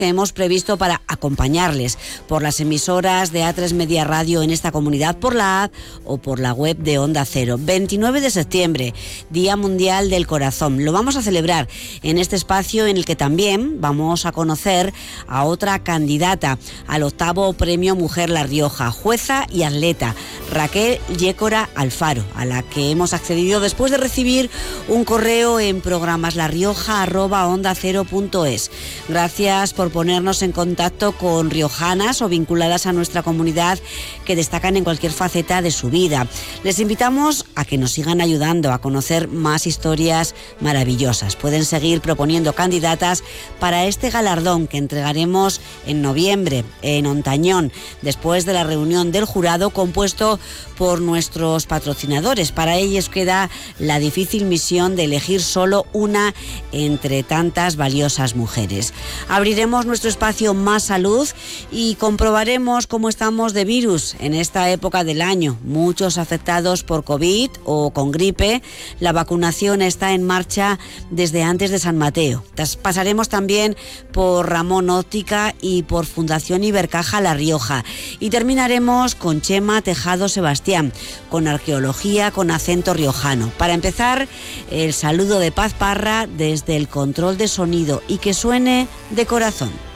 que hemos previsto para acompañarles por las emisoras de A3 Media Radio en esta comunidad, por la app o por la web de Onda Cero. 29 de septiembre, Día Mundial del Corazón. Lo vamos a celebrar en este espacio en el que también vamos a conocer a otra candidata al 8º Premio Mujer La Rioja, jueza y atleta, Raquel Yécora Alfaro, a la que hemos accedido después de recibir un correo en programaslarioja@ondacero.es. Gracias por ponernos en contacto con riojanas o vinculadas a nuestra comunidad que destacan en cualquier faceta de su vida. Les invitamos a que nos sigan ayudando a conocer más historias maravillosas. Pueden seguir proponiendo candidatas para este galardón que entregaremos en noviembre en Ontañón, después de la reunión del jurado compuesto por nuestros patrocinadores. Para ellos queda la difícil misión de elegir solo una entre tantas valiosas mujeres. Abriremos nuestro espacio Más Salud y comprobaremos cómo estamos de virus en esta época del año. Muchos afectados por COVID o con gripe. La vacunación está en marcha desde antes de San Mateo. Pasaremos también por Ramón Óptica y por Fundación Ibercaja La Rioja. Y terminaremos con Chema Tejado Sebastián, con arqueología con acento riojano. Para empezar, el saludo de Paz Parra desde el control de sonido y que suene de corazón.